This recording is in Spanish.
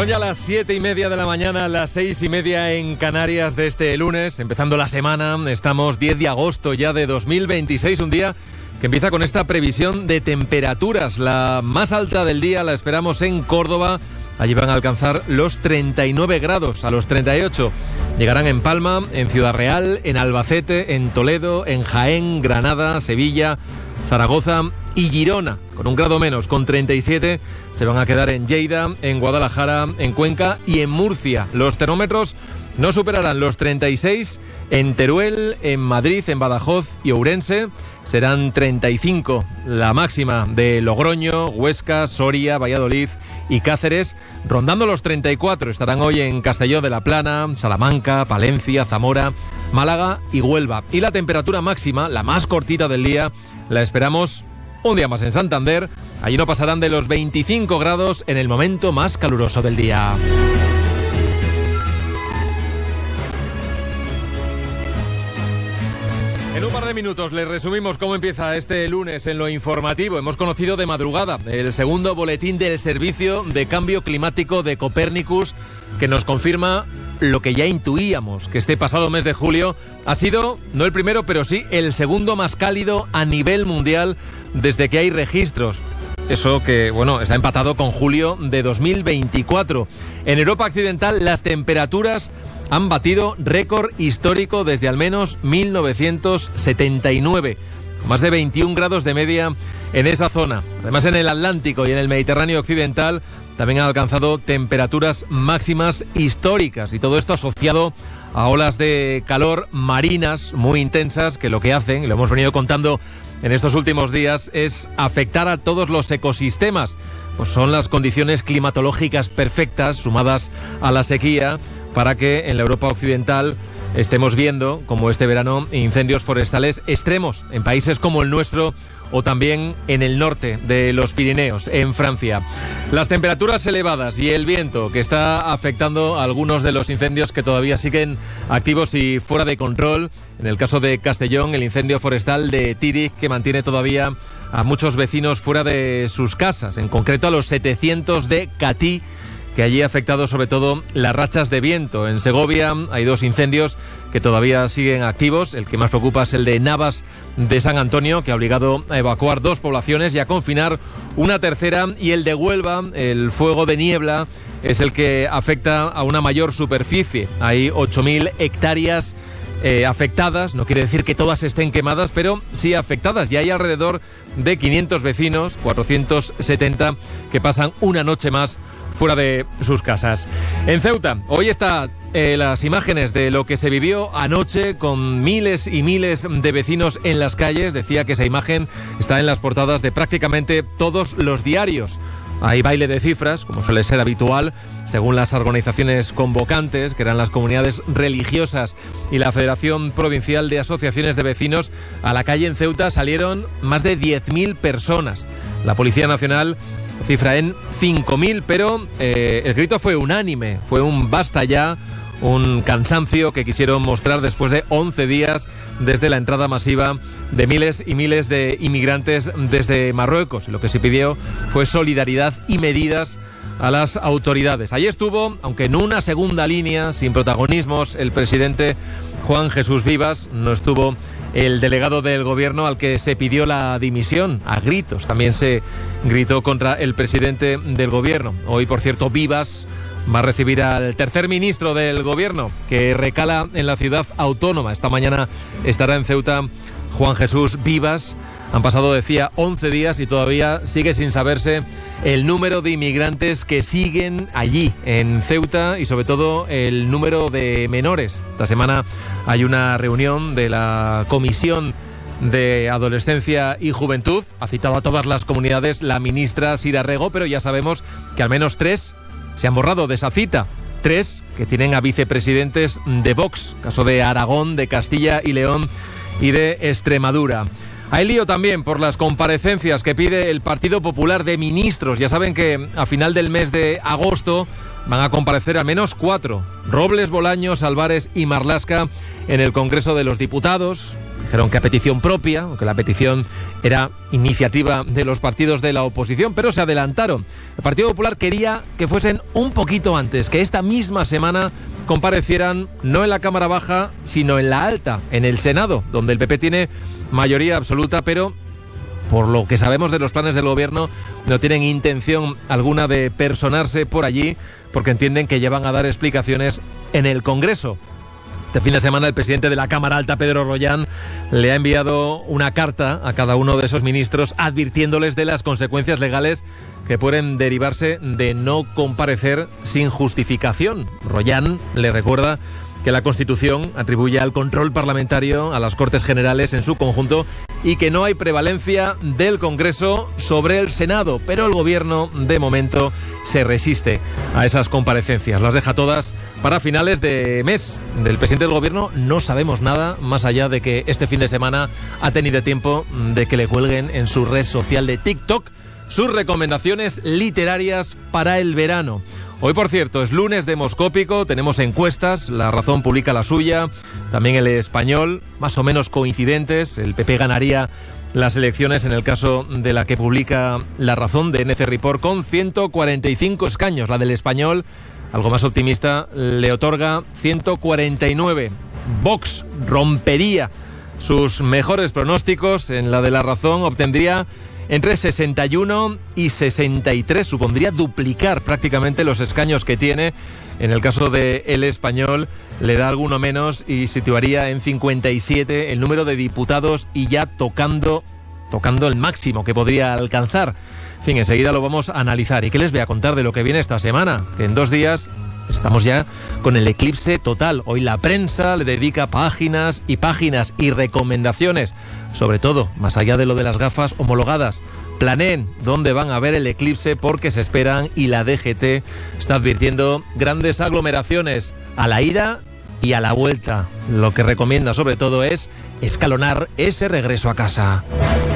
Son ya las 7:30 de la mañana, las 6:30 en Canarias de este lunes, empezando la semana. Estamos 10 de agosto ya de 2026, un día que empieza con esta previsión de temperaturas. La más alta del día la esperamos en Córdoba. Allí van a alcanzar los 39 grados, a los 38. Llegarán en Palma, en Ciudad Real, en Albacete, en Toledo, en Jaén, Granada, Sevilla, Zaragoza y Girona, con un grado menos, con 37. Se van a quedar en Lleida, en Guadalajara, en Cuenca y en Murcia. Los termómetros no superarán los 36 en Teruel, en Madrid, en Badajoz y Ourense. Serán 35 la máxima de Logroño, Huesca, Soria, Valladolid y Cáceres. Rondando los 34 estarán hoy en Castelló de la Plana, Salamanca, Palencia, Zamora, Málaga y Huelva. Y la temperatura máxima, la más cortita del día, la esperamos un día más en Santander. Allí no pasarán de los 25 grados en el momento más caluroso del día. En un par de minutos les resumimos cómo empieza este lunes en lo informativo. Hemos conocido de madrugada el segundo boletín del Servicio de Cambio Climático de Copernicus, que nos confirma lo que ya intuíamos, que este pasado mes de julio ha sido, no el primero, pero sí el segundo más cálido a nivel mundial desde que hay registros. Eso que, bueno, está empatado con julio de 2024. En Europa Occidental las temperaturas han batido récord histórico desde al menos 1979. Más de 21 grados de media en esa zona. Además, en el Atlántico y en el Mediterráneo Occidental también han alcanzado temperaturas máximas históricas. Y todo esto asociado a olas de calor marinas muy intensas que lo que hacen, y lo hemos venido contando en estos últimos días, es afectar a todos los ecosistemas. Pues son las condiciones climatológicas perfectas sumadas a la sequía para que en la Europa Occidental estemos viendo, como este verano, incendios forestales extremos en países como el nuestro o también en el norte de los Pirineos, en Francia. Las temperaturas elevadas y el viento que está afectando a algunos de los incendios que todavía siguen activos y fuera de control. En el caso de Castellón, el incendio forestal de Tírig, que mantiene todavía a muchos vecinos fuera de sus casas, en concreto a los 700 de Catí, que allí ha afectado sobre todo las rachas de viento. En Segovia hay dos incendios que todavía siguen activos. El que más preocupa es el de Navas de San Antonio, que ha obligado a evacuar dos poblaciones y a confinar una tercera. Y el de Huelva, el fuego de niebla, es el que afecta a una mayor superficie. Hay 8.000 hectáreas afectadas. No quiere decir que todas estén quemadas, pero sí afectadas. Y hay alrededor de 500 vecinos, 470, que pasan una noche más fuera de sus casas. En Ceuta, hoy está las imágenes de lo que se vivió anoche con miles y miles de vecinos en las calles. Decía que esa imagen está en las portadas de prácticamente todos los diarios. Hay baile de cifras, como suele ser habitual, según las organizaciones convocantes, que eran las comunidades religiosas y la Federación Provincial de Asociaciones de Vecinos. A la calle en Ceuta salieron más de 10.000 personas. La Policía Nacional cifra en 5.000, pero el grito fue unánime, fue un basta ya, un cansancio que quisieron mostrar después de 11 días desde la entrada masiva de miles y miles de inmigrantes desde Marruecos. Lo que se pidió fue solidaridad y medidas a las autoridades. Allí estuvo, aunque en una segunda línea, sin protagonismos, el presidente Juan Jesús Vivas. No estuvo el delegado del gobierno, al que se pidió la dimisión a gritos. También se gritó contra el presidente del gobierno. Hoy, por cierto, Vivas va a recibir al tercer ministro del gobierno, que recala en la ciudad autónoma. Esta mañana estará en Ceuta Juan Jesús Vivas. Han pasado, decía, 11 días y todavía sigue sin saberse el número de inmigrantes que siguen allí en Ceuta y sobre todo el número de menores. Esta semana hay una reunión de la Comisión de Adolescencia y Juventud. Ha citado a todas las comunidades la ministra Sira Rego, pero ya sabemos que al menos 3 se han borrado de esa cita. 3 que tienen a vicepresidentes de Vox, caso de Aragón, de Castilla y León y de Extremadura. Hay lío también por las comparecencias que pide el Partido Popular de ministros. Ya saben que a final del mes de agosto van a comparecer al menos 4. Robles, Bolaños, Álvarez y Marlaska en el Congreso de los Diputados. Dijeron que a petición propia, aunque la petición era iniciativa de los partidos de la oposición, pero se adelantaron. El Partido Popular quería que fuesen un poquito antes, que esta misma semana comparecieran no en la Cámara Baja, sino en la Alta, en el Senado, donde el PP tiene mayoría absoluta, pero por lo que sabemos de los planes del gobierno, no tienen intención alguna de personarse por allí, porque entienden que ya van a dar explicaciones en el Congreso. Este fin de semana el presidente de la Cámara Alta, Pedro Rollán, le ha enviado una carta a cada uno de esos ministros advirtiéndoles de las consecuencias legales que pueden derivarse de no comparecer sin justificación. Rollán le recuerda que la Constitución atribuye al control parlamentario a las Cortes Generales en su conjunto y que no hay prevalencia del Congreso sobre el Senado, pero el Gobierno de momento se resiste a esas comparecencias. Las deja todas para finales de mes. Del presidente del Gobierno no sabemos nada, más allá de que este fin de semana ha tenido tiempo de que le cuelguen en su red social de TikTok sus recomendaciones literarias para el verano. Hoy, por cierto, es lunes demoscópico, tenemos encuestas, La Razón publica la suya, también El Español, más o menos coincidentes. El PP ganaría las elecciones en el caso de la que publica La Razón de NC Report con 145 escaños. La del Español, algo más optimista, le otorga 149. Vox rompería sus mejores pronósticos. En la de La Razón obtendría entre 61 y 63, supondría duplicar prácticamente los escaños que tiene. En el caso de El Español le da alguno menos y situaría en 57 el número de diputados y ya tocando el máximo que podría alcanzar. En fin, enseguida lo vamos a analizar. ¿Y qué les voy a contar de lo que viene esta semana? Que en 2 días estamos ya con el eclipse total. Hoy la prensa le dedica páginas y páginas y recomendaciones. Sobre todo, más allá de lo de las gafas homologadas, planeen dónde van a ver el eclipse porque se esperan y la DGT está advirtiendo grandes aglomeraciones a la ida y a la vuelta. Lo que recomienda sobre todo es escalonar ese regreso a casa.